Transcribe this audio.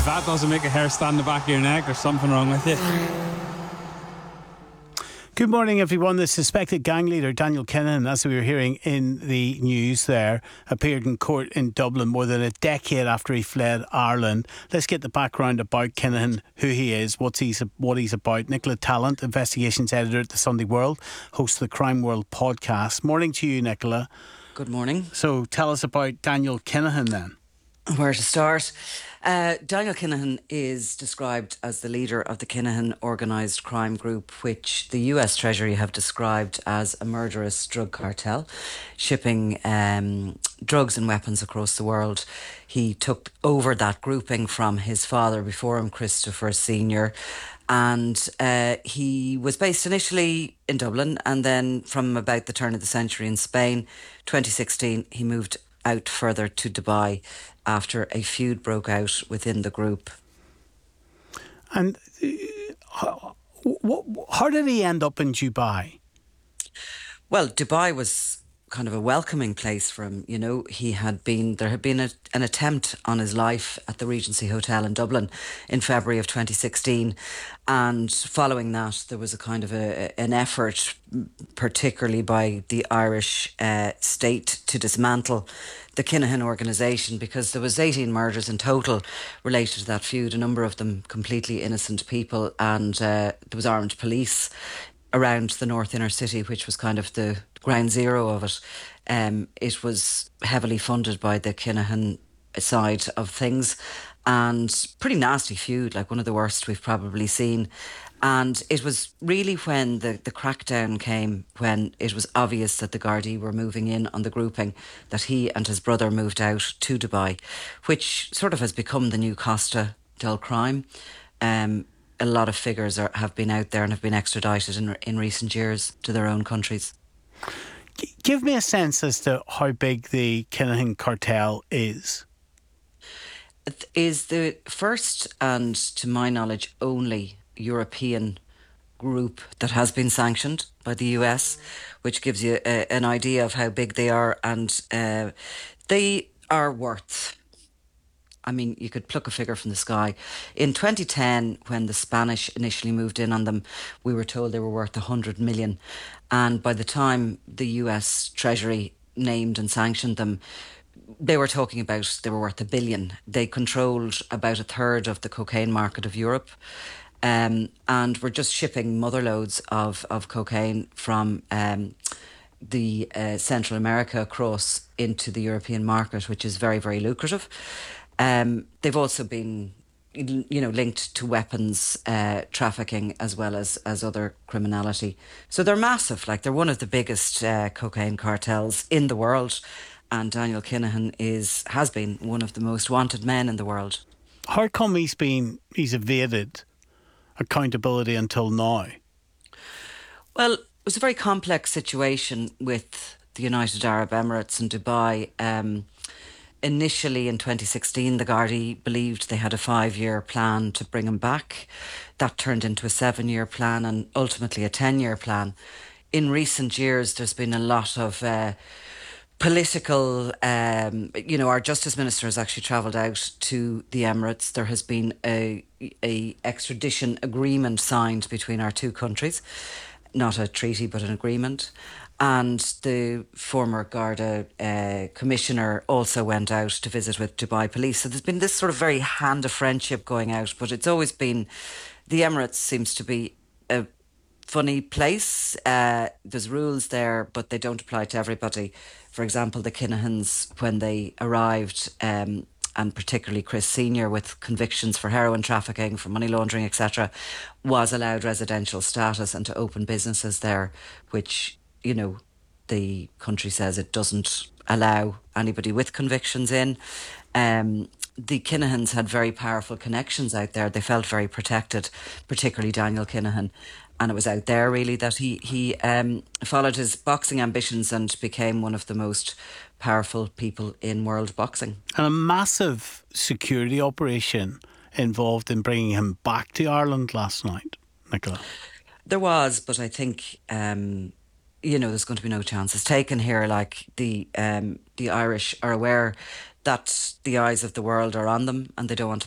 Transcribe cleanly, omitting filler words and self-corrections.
that doesn't make a hair stand on the back of your neck, there's something wrong with you. Good morning, everyone. The suspected gang leader, Daniel Kinahan, as we were hearing in the news there, appeared in court in Dublin more than a decade after he fled Ireland. Let's get the background about Kinahan, who he is, what he's about. Nicola Tallant, investigations editor at the Sunday World, hosts the Crime World podcast. Morning to you, Nicola. Good morning. So tell us about Daniel Kinahan then. Where to start? Daniel Kinahan is described as the leader of the Kinahan organised crime group, which the US Treasury have described as a murderous drug cartel, shipping drugs and weapons across the world. He took over that grouping from his father before him, Christopher Sr., and he was based initially in Dublin, and then from about the turn of the century in Spain. 2016, he moved out further to Dubai after a feud broke out within the group. And how did he end up in Dubai? Well, Dubai was kind of a welcoming place for him. You know, there had been an attempt on his life at the Regency Hotel in Dublin in February of 2016. And following that, there was a kind of an effort, particularly by the Irish state, to dismantle the Kinahan organisation, because there was 18 murders in total related to that feud, a number of them completely innocent people, and there was armed police around the North Inner City, which was kind of the ground zero of it. It was heavily funded by the Kinahan side of things, and pretty nasty feud, like one of the worst we've probably seen. And it was really when the crackdown came, when it was obvious that the Gardaí were moving in on the grouping, that he and his brother moved out to Dubai, which sort of has become the new Costa del Crime. A lot of figures have been out there and have been extradited in recent years to their own countries. Give me a sense as to how big the Kinahan cartel is. It is the first and, to my knowledge, only European group that has been sanctioned by the US, which gives you an idea of how big they are. And they are worth, I mean, you could pluck a figure from the sky. In 2010, when the Spanish initially moved in on them, we were told they were worth 100 million. And by the time the US Treasury named and sanctioned them, they were talking about they were worth $1 billion. They controlled about a third of the cocaine market of Europe. And were just shipping motherloads of cocaine from the Central America across into the European market, which is very, very lucrative. They've also been, linked to weapons trafficking as well as other criminality. So they're massive. Like, they're one of the biggest cocaine cartels in the world. And Daniel Kinahan has been one of the most wanted men in the world. How come he's evaded accountability until now? Well, it was a very complex situation with the United Arab Emirates and Dubai. Initially in 2016, the Gardaí believed they had a 5-year plan to bring him back. That turned into a 7-year plan and ultimately a 10-year plan. In recent years, there's been a lot of political, our Justice Minister has actually travelled out to the Emirates. There has been a extradition agreement signed between our two countries, not a treaty but an agreement. And the former Garda commissioner also went out to visit with Dubai police. So there's been this sort of very hand of friendship going out, but it's always been, the Emirates seems to be a funny place. There's rules there, but they don't apply to everybody. For example, the Kinahans, when they arrived, and particularly Chris Sr., with convictions for heroin trafficking, for money laundering, etc., was allowed residential status and to open businesses there, which, the country says it doesn't allow anybody with convictions in. The Kinahans had very powerful connections out there. They felt very protected, particularly Daniel Kinahan. And it was out there really that he followed his boxing ambitions and became one of the most powerful people in world boxing. And a massive security operation involved in bringing him back to Ireland last night, Nicola. There was, but I think there's going to be no chances taken here. Like the Irish are aware that the eyes of the world are on them, and they don't want to